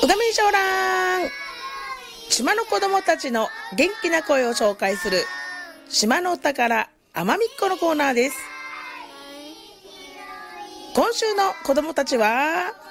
うがみんしょうらん。島の子供たちの元気な声を紹介する島のお宝あまみっこのコーナーです。今週の子供たちは